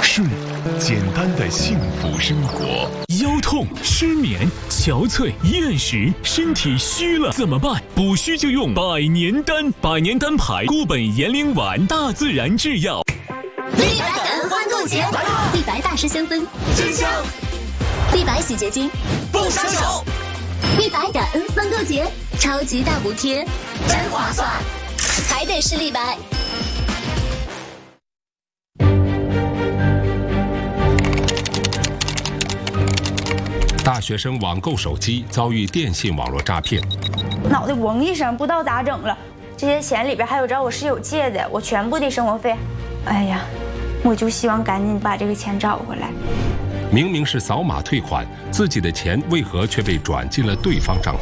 顺，简单的幸福生活。 腰痛、失眠、憔悴、厌食，身体虚了怎么办？补虚就用百年丹，百年丹牌固本延龄丸，大自然制药。 立白感恩欢购节，立白大师香氛真香，立白洗洁精不伤手，立白感恩欢购节，超级大补贴，真划算，还得是立白。 大学生网购手机遭遇电信网络诈骗， 脑袋嗡一声，不知道咋整了。这些钱里边还有找我室友借的，我全部的生活费。哎呀，我就希望赶紧把这个钱找回来。 明明是扫码退款，自己的钱为何却被转进了对方账户？